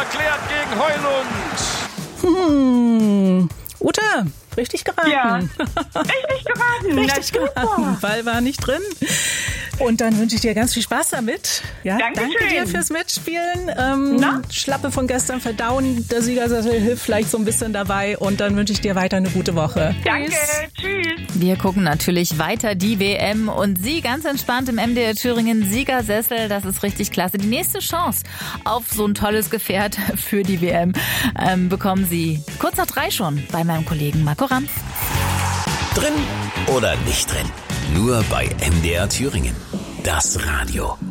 geklärt gegen Heulund. Ute, richtig geraten. Ja, richtig geraten. Richtig geraten. Ball war nicht drin. Und dann wünsche ich dir ganz viel Spaß damit. Ja, Dankeschön. Danke dir fürs Mitspielen. Schlappe von gestern verdauen. Der Siegersessel hilft vielleicht so ein bisschen dabei. Und dann wünsche ich dir weiter eine gute Woche. Danke, tschüss. Wir gucken natürlich weiter die WM und Sie ganz entspannt im MDR Thüringen Siegersessel. Das ist richtig klasse. Die nächste Chance auf so ein tolles Gefährt für die WM bekommen Sie kurz nach 3 schon bei meinem Kollegen Marco Rampf. Drin oder nicht drin? Nur bei MDR Thüringen. Das Radio.